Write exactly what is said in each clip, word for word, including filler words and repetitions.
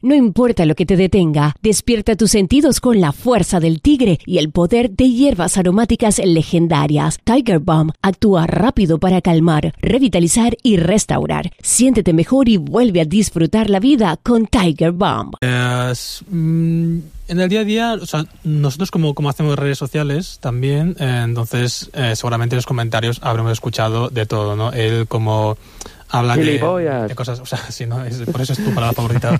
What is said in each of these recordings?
No importa lo que te detenga, despierta tus sentidos con la fuerza del tigre y el poder de hierbas aromáticas legendarias. Tiger Balm actúa rápido para calmar, revitalizar y restaurar. Siéntete mejor y vuelve a disfrutar la vida con Tiger Balm. Eh, mm, en el día a día, o sea, nosotros como, como hacemos redes sociales también, eh, entonces eh, seguramente en los comentarios habremos escuchado de todo, ¿no? Él como habla de, de cosas, o sea, sí, ¿no? Es, por eso es tu palabra favorita.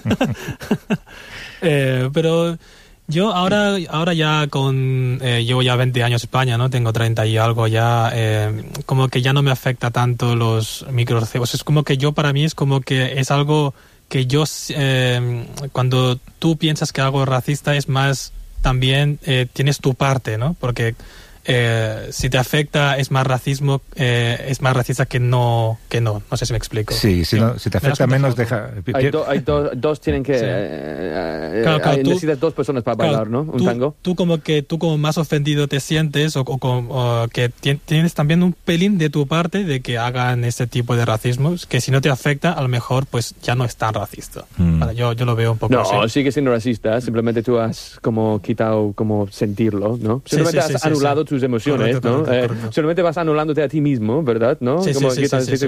eh, pero yo ahora, ahora ya con, eh, llevo ya veinte años en España, ¿no? Tengo treinta y algo ya, eh, como que ya no me afecta tanto los microcebos. Es como que yo, para mí es como que es algo que yo, eh, cuando tú piensas que algo es racista, es más, también eh, tienes tu parte, ¿no? Porque eh, si te afecta es más racismo, eh, es más racista que no, que no. No sé si me explico. Sí, si, no, si te afecta menos, deja... Hay, do, hay do, dos tienen que... Sí. Eh, claro, claro, hay, tú, necesitas dos personas para bailar, claro, ¿no? Un tú, tango. Tú como que tú como más ofendido te sientes o, o, o que tienes también un pelín de tu parte de que hagan ese tipo de racismo, que si no te afecta, a lo mejor pues ya no es tan racista. Mm. Vale, yo, yo lo veo un poco no, así. No, sigue siendo racista, simplemente tú has como quitado como sentirlo, ¿no? Simplemente sí, sí, has sí, anulado sí, tus emociones, correcto, ¿no? Correcto, correcto. Eh, solamente vas anulándote a ti mismo, ¿verdad? ¿No? Sí, como sí, sí, sí, sí, sí.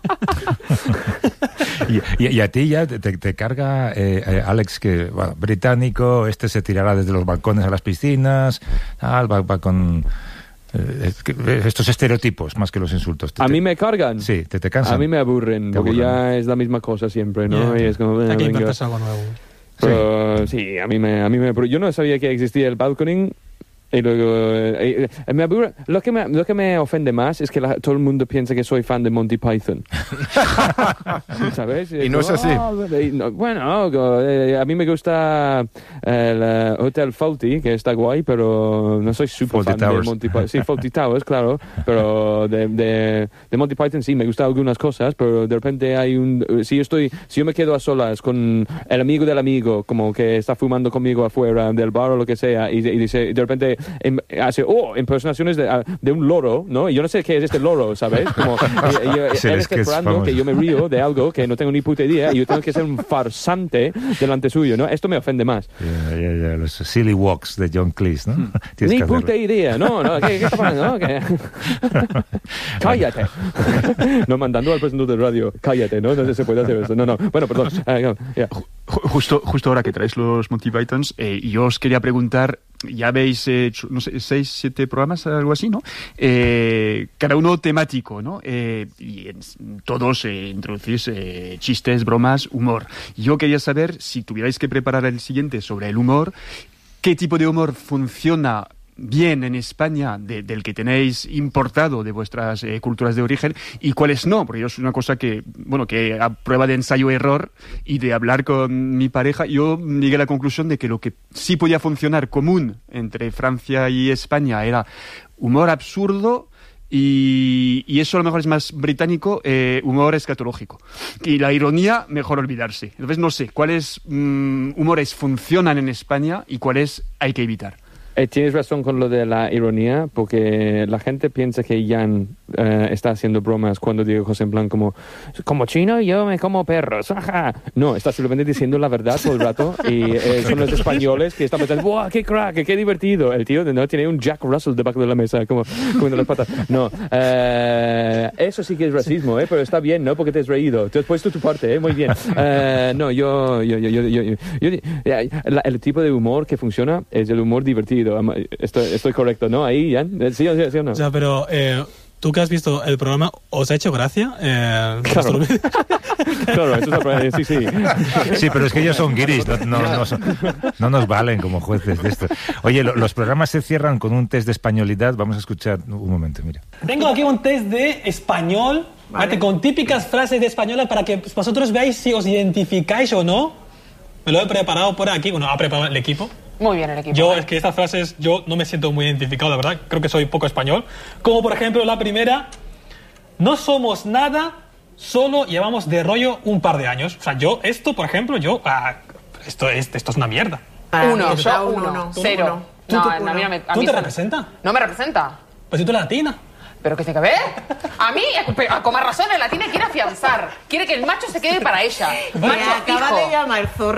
y, y, y a ti ya te, te carga, eh, eh, Alex, que bueno, británico, este se tirará desde los balcones a las piscinas, tal, va, va con... Eh, estos estereotipos más que los insultos. Te, ¿A mí me cargan? Sí, te, te cansan. A mí me aburren, te porque aburren. ya es la misma cosa siempre, ¿no? Yeah. Y es como... Eh, Hay que inventarse algo nuevo. Pero, sí. sí, a mí me, a mí me yo no sabía que existía el balconing. Y luego, eh, eh, me aburre, lo, que me, lo que me ofende más es que la, todo el mundo piensa que soy fan de Monty Python. ¿Sabes? Y no es así. Oh, no, bueno, eh, a mí me gusta el uh, Hotel Fawlty, que está guay, pero no soy súper fan Towers. de Monty Python. Sí, Fawlty Towers, claro, pero de, de, de Monty Python sí, me gustan algunas cosas, pero de repente hay un... Si yo, estoy, si yo me quedo a solas con el amigo del amigo, como que está fumando conmigo afuera del bar o lo que sea, y, y dice, de repente En, hace oh impersonaciones de, de un loro, ¿no? Y yo no sé qué es este loro, ¿sabes? Como y, y, sí, él es está que esperando que yo me río de algo que no tengo ni puta idea y yo tengo que ser un farsante delante suyo, ¿no? Esto me ofende más. Yeah, yeah, yeah. Los silly walks de John Cleese, ¿no? Ni puta idea, no, no, ¿qué, qué está pasando? ¿No? ¿Qué? Cállate. No, mandando al presentador de radio, cállate, ¿no? No se puede hacer eso. No, no, bueno, perdón. Uh, yeah. Justo, justo ahora que traéis los Monty Pythons, eh, yo os quería preguntar, ya veis, eh, no sé, seis, siete programas, algo así, ¿no? Eh, cada uno temático, ¿no? Eh, y en, todos eh, introducís eh, chistes, bromas, humor. Yo quería saber, si tuvierais que preparar el siguiente sobre el humor, ¿qué tipo de humor funciona bien en España de, del que tenéis importado de vuestras eh, culturas de origen y cuáles no? Porque yo es una cosa que, bueno, que a prueba de ensayo-error y de hablar con mi pareja, yo llegué a la conclusión de que lo que sí podía funcionar común entre Francia y España era humor absurdo y, y eso a lo mejor es más británico, eh, humor escatológico. Y la ironía, mejor olvidarse. Entonces no sé, ¿cuáles mm, humores funcionan en España y cuáles hay que evitar? Eh, tienes razón con lo de la ironía, porque la gente piensa que Jan eh, está haciendo bromas cuando digo cosas en plan como, como chino yo me como perros. Ajá. No, está simplemente diciendo la verdad todo el rato y eh, son los españoles que están pensando, ¡wow, qué crack, qué divertido! El tío no tiene un Jack Russell debajo de la mesa, como comiendo las patas. No, eh, eso sí que es racismo, ¿eh? Pero está bien, ¿no? Porque te has reído, te has puesto tu parte, ¿eh? Muy bien. Eh, no, yo, yo, yo, yo, yo, yo, yo el, el tipo de humor que funciona es el humor divertido. Estoy, estoy correcto, ¿no? Ahí, Jan. ¿Sí, sí, sí o no? O sea, pero eh, tú que has visto el programa, ¿os ha hecho gracia? Eh, claro. Claro, eso es problema. Sí, sí. Sí, pero es que ellos son guiris, no, no, no, son, no nos valen como jueces de esto. Oye, lo, los programas se cierran con un test de españolidad. Vamos a escuchar un momento, mira. Tengo aquí un test de español, vale, con típicas frases de española para que vosotros veáis si os identificáis o no. Me lo he preparado por aquí, bueno, ha preparado el equipo. Muy bien el equipo. Yo, es que estas frases, yo no me siento muy identificado, la verdad. Creo que soy poco español. Como, por ejemplo, la primera. No somos nada, solo llevamos de rollo un par de años. O sea, yo, esto, por ejemplo, yo... Ah, esto, es, esto es una mierda. Uno, yo uno, uno, cero. ¿Tú, no, tú, a mí no me, a ¿tú mí te se... representa? No me representa. Pues si tú eres latina. ¿Pero qué tiene que ver? A mí, con más razón, la latina quiere afianzar. Quiere que el macho se quede para ella. Me Macho acaba fijo. de llamar zorra.